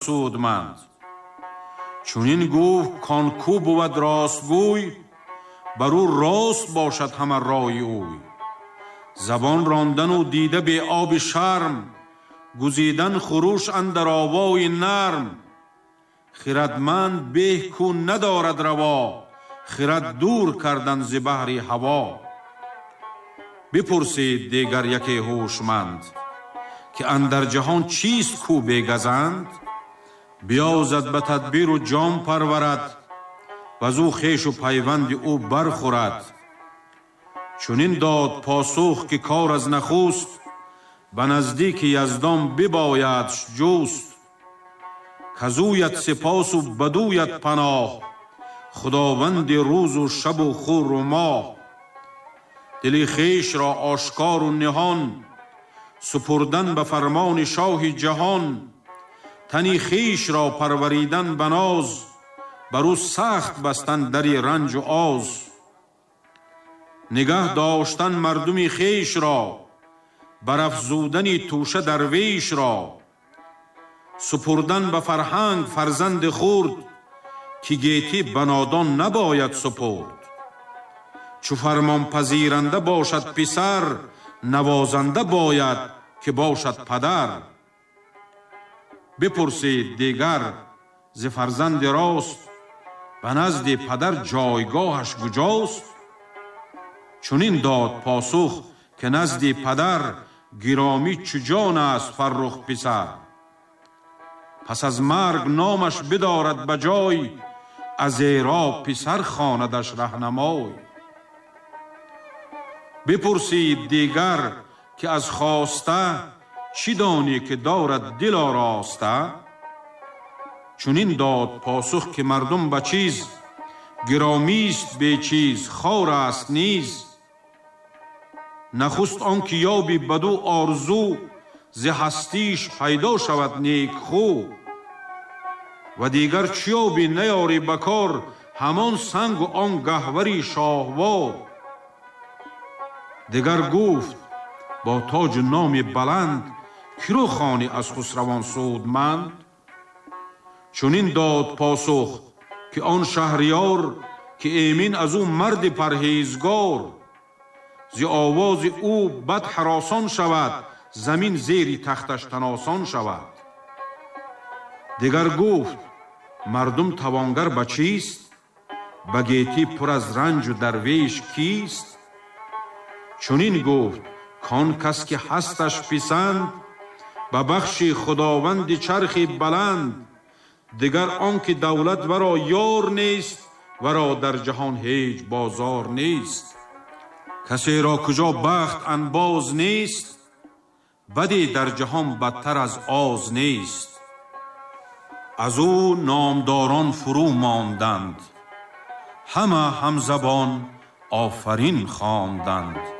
سودمند. چون این گفت کان کو بود راستگوی، بر او راست باشد همه رای اوی. زبان راندن و دیده به آب شرم، گزیدن خروش اندر آوای نرم. خردمند به کو ندارد روا، خرد دور کردن ز بحر هوا. بپرسید دیگر یکی هوشمند، که اندر جهان چیست کو بیگزند؟ بیازد به تدبیر و جام پرورد، وزو خویش و پیوند او برخورد. چونین داد پاسخ که کار از نخست، به نزدیک یزدان ببایدش جست. کزویت سپاس و بدویت پناه، خداوند روز و شب و خور و ماه. دل خویش را آشکار و نهان، سپردن به فرمان شاه جهان. تنی خویش را پروریدن به ناز، بر او سخت بستن در رنج و آز. نگه داشتن مردمی خویش را، برافزودن توشه درویش را. سپردن به فرهنگ فرزند خرد، که گیتی بنادان نباید سپرد. چو فرمان پذیرنده باشد پسر، نوازنده باید که باشد پدر. بپرسید دیگر ز فرزند راست، به نزد پدر جایگاهش کجاست؟ چنین داد پاسخ که نزد پدر، گرامی چو جان است فرخ پسر. پس از مرگ نامش بدارد بجای، ازیرا پسر خواندش رهنمای. بپرسید دیگر که از خواسته، چی دانی که دارد دل آراسته؟ چنین داد پاسخ که مردم به چیز، گرامیست به چیز خوار است نیز. نخست آنکه یابی بدو آرزو، ز هستیش پیدا شود نیک خو. و دیگر چیابی نیاری بکار، همان سنگ و آن گهوری شاهوار. دیگر گفت با تاج و نام بلند، کی رو خوانی از خسروان سودمند؟ چنین داد پاسخ که آن شهریار، که ایمن از او مرد پرهیزگار. ز آواز او بد هراسان شود، زمین زیر تختش تن آسان شود. دیگر گفت مردم توانگر به چیست؟ به گیتی پر از رنج و درویش کیست؟ چنین گفت کان کس که هستش پسند، به بخش خداوند چرخ بلند. دیگر آنکه دولت ورا یار نیست، ورا در جهان هیچ بازار نیست. کسی را کجا بخت انباز نیست، بدی در جهان بدتر از آز نیست. از او نامداران فرو ماندند، همه همزبان آفرین خواندند.